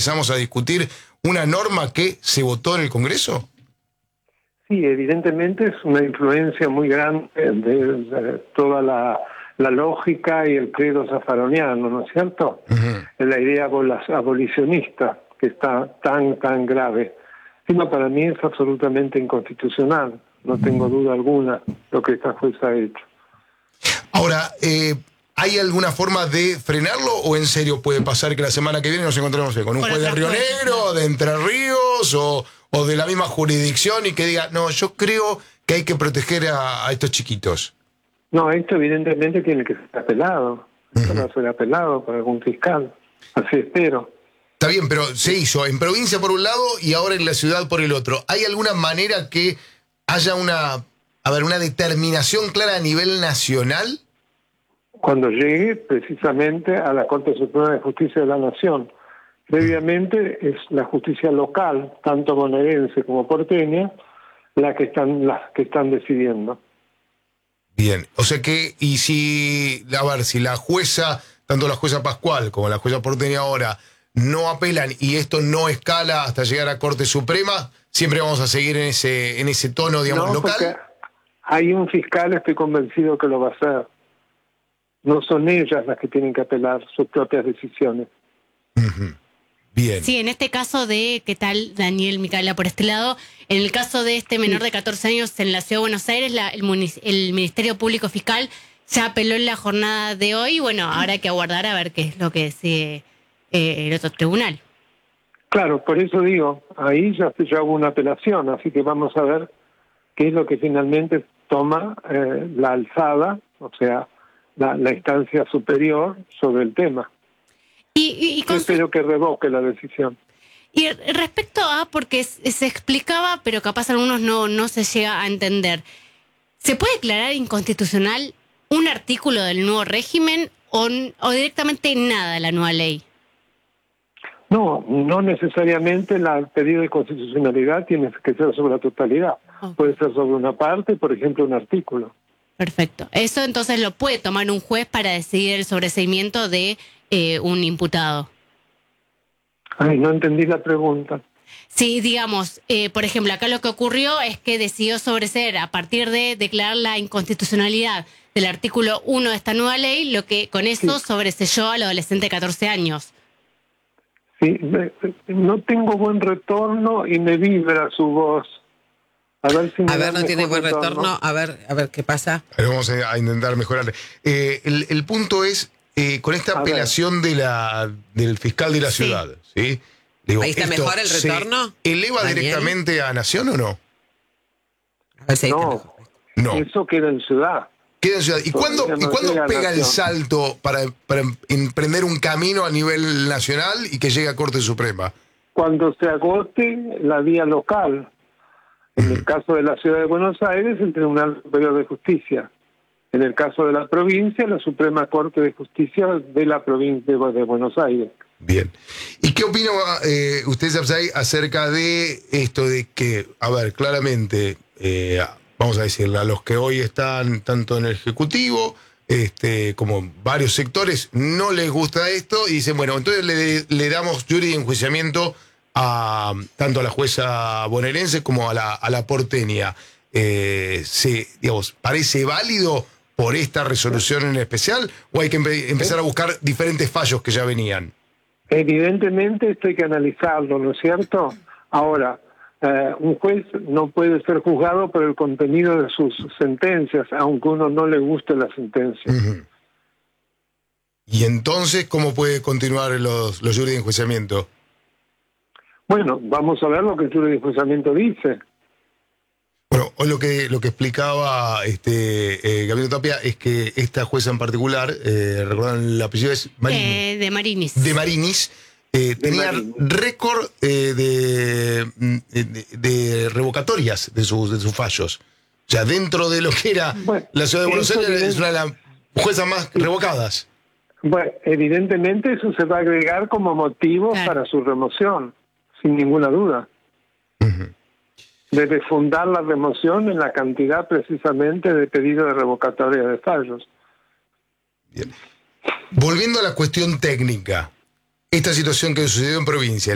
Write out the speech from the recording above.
empezamos a discutir una norma que se votó en el Congreso? Sí, evidentemente es una influencia muy grande de toda la lógica y el credo zafaroniano, ¿no es cierto? La idea abolicionista que está tan grave. Sino para mí es absolutamente inconstitucional, no tengo duda alguna lo que esta jueza ha hecho. Ahora, ¿hay alguna forma de frenarlo o en serio puede pasar que la semana que viene nos encontremos con un juez de Río Negro, de Entre Ríos o de la misma jurisdicción y que diga, no, yo creo que hay que proteger a estos chiquitos? No, esto evidentemente tiene que ser apelado. Esto va a ser apelado por algún fiscal. Así espero. Está bien, pero se hizo en provincia por un lado y ahora en la ciudad por el otro. ¿Hay alguna manera que haya una determinación clara a nivel nacional? Cuando llegue precisamente a la Corte Suprema de Justicia de la Nación. Previamente es la justicia local, tanto bonaerense como porteña, las que están decidiendo. Bien, o sea que, y si la jueza, tanto la jueza Pascual como la jueza porteña ahora, no apelan y esto no escala hasta llegar a Corte Suprema, siempre vamos a seguir en ese tono, digamos, local. Porque hay un fiscal, estoy convencido que lo va a hacer. No son ellas las que tienen que apelar sus propias decisiones. Bien. Sí, en este caso de, ¿qué tal, Daniel, Micaela, por este lado? En el caso de este menor de 14 años en la Ciudad de Buenos Aires, el Ministerio Público Fiscal ya apeló en la jornada de hoy. Y bueno, ahora hay que aguardar a ver qué es lo que decide el otro tribunal. Claro, por eso digo, ahí ya hubo una apelación, así que vamos a ver qué es lo que finalmente toma la alzada, o sea, la instancia superior sobre el tema. Yo espero que revoque la decisión. Y respecto a, porque se explicaba, pero capaz algunos no se llega a entender, ¿se puede declarar inconstitucional un artículo del nuevo régimen o directamente nada de la nueva ley? No necesariamente el pedido de constitucionalidad tiene que ser sobre la totalidad. Puede ser sobre una parte, por ejemplo, un artículo. Perfecto. Eso entonces lo puede tomar un juez para decidir el sobreseimiento de un imputado. Ay, no entendí la pregunta. Sí, digamos, por ejemplo, acá lo que ocurrió es que decidió sobreseer a partir de declarar la inconstitucionalidad del artículo 1 de esta nueva ley, lo que con eso sobreseyó al adolescente de 14 años. Sí, no tengo buen retorno y me vibra su voz. A ver si no tiene buen retorno. A ver qué pasa. Vamos a intentar mejorar. El punto es, con esta apelación del fiscal de la ciudad, ¿sí? Digo, ¿ahí está mejor el retorno? ¿Se eleva directamente a Nación o no? A ver si ahí está mejor. No. Eso queda en ciudad. Queda en ciudad. ¿Y cuándo pega el salto para emprender un camino a nivel nacional y que llegue a Corte Suprema? Cuando se agote la vía local. En el caso de la Ciudad de Buenos Aires, el Tribunal Superior de Justicia. En el caso de la provincia, la Suprema Corte de Justicia de la provincia de Buenos Aires. Bien. ¿Y qué opina usted, Sapsay, acerca de esto de que, a ver, claramente, vamos a decirle, a los que hoy están tanto en el Ejecutivo como varios sectores, no les gusta esto y dicen, bueno, entonces le damos jury de enjuiciamiento tanto a la jueza bonaerense como a la porteña? ¿Parece válido por esta resolución en especial o hay que empezar a buscar diferentes fallos que ya venían? Evidentemente esto hay que analizarlo, ¿no es cierto? Ahora, un juez no puede ser juzgado por el contenido de sus sentencias, aunque a uno no le guste la sentencia. ¿Y entonces cómo puede continuar los jury de enjuiciamiento? Bueno, vamos a ver lo que el jury de enjuiciamiento dice. Bueno, hoy lo que explicaba Gabriel Tapia es que esta jueza en particular, recordan el apellido es de Marinis. De Marinis, tenía récord de revocatorias de sus fallos. O sea, dentro de lo que era la Ciudad de Buenos Aires, es una de las juezas más revocadas. Bueno, evidentemente eso se va a agregar como motivo para su remoción, sin ninguna duda. Debe fundar la remoción en la cantidad precisamente de pedidos de revocatoria de fallos. Bien. Volviendo a la cuestión técnica, esta situación que sucedió en provincia,